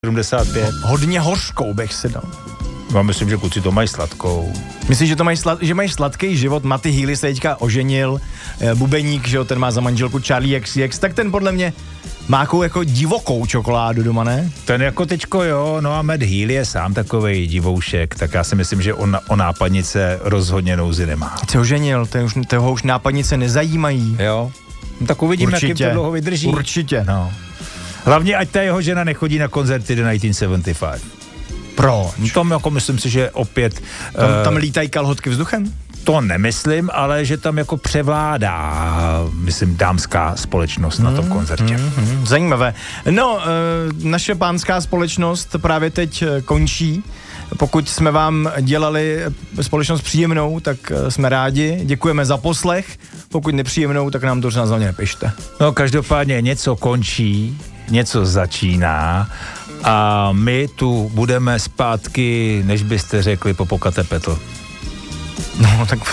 75. Hodně hořkou bych si dal. Já myslím, že kluci to mají sladkou. Myslíš, že to mají sladký život? Matty Healy se teďka oženil, bubeník, že jo, ten má za manželku Charlie XCX, tak ten podle mě má jako divokou čokoládu doma, ne? Ten jako teďko jo, no a Matt Healy je sám takovej divoušek, tak já si myslím, že on o nápadnice rozhodně nouzy nemá. Se oženil, toho už nápadnice nezajímají. Jo, no tak uvidíme, jak jim to dlouho vydrží. Určitě. No. Hlavně, ať ta jeho žena nechodí na koncerty do 1975. Proč? Tam jako myslím si, že opět... Tam lítají kalhotky vzduchem? To nemyslím, ale že tam jako převládá, myslím, dámská společnost na tom koncertě. Zajímavé. No, naše pánská společnost právě teď končí. Pokud jsme vám dělali společnost příjemnou, tak jsme rádi. Děkujeme za poslech. Pokud nepříjemnou, tak nám to rozhodně nepište. No, každopádně něco končí, něco začíná a my tu budeme zpátky, než byste řekli, Popocatépetl. No, tak...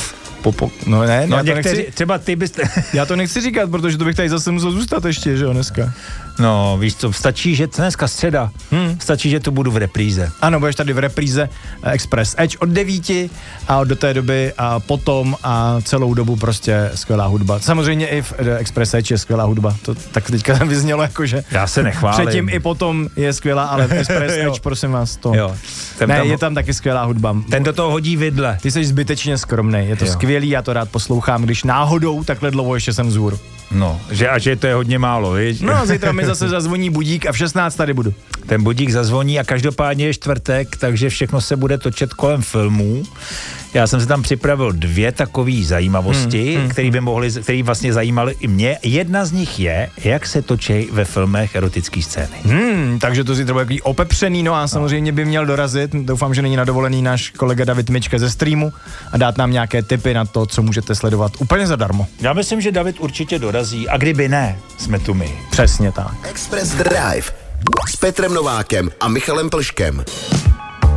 No ne, no třeba ty byste... Já to nechci říkat, protože to bych tady zase musel zůstat ještě, že jo, dneska. No, víš co, stačí, že dneska středa, stačí, že to budu v repríze. Ano, budeš tady v repríze Express Edge od 9 a do té doby a potom a celou dobu prostě skvělá hudba. Samozřejmě i v Express Edge je skvělá hudba, to tak teďka vyznělo jako, že... Já se nechválím. Předtím i potom je skvělá, ale v Express Edge, prosím vás, to... Jo. Je tam taky skvělá hudba. Ten do toho hodí vidle. Ty jsi zbytečně skromnej, je to skvělý, já to rád poslouchám, když náhodou takhle dlouho ještě jsem vzhůru. No, že to je hodně málo, viď? No, zítra mi zase zazvoní budík a v 16 tady budu. Ten budík zazvoní a každopádně je čtvrtek, takže všechno se bude točit kolem filmů. Já jsem si tam připravil 2 takové zajímavosti, které vlastně zajímaly i mě. Jedna z nich je, jak se točí ve filmech erotické scény. Takže to zítra bude takový opepřený, no a samozřejmě by měl dorazit. Doufám, že není na dovolený náš kolega David Mička ze streamu a dát nám nějaké tipy na to, co můžete sledovat úplně zadarmo. Já myslím, že David určitě dorazí a kdyby ne, jsme tu my. Přesně tak. Express Drive s Petrem Novákem a Michalem Plškem.